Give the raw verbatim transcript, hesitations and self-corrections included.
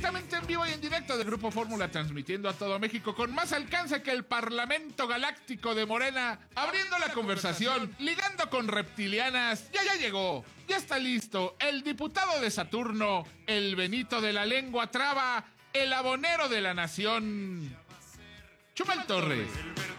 Directamente en vivo y en directo del Grupo Fórmula, transmitiendo a todo México con más alcance que el Parlamento Galáctico de Morena, abriendo la conversación, ligando con reptilianas. Ya ya llegó, ya está listo el diputado de Saturno, el Benito de la lengua traba, el abonero de la nación, Chumel Torres.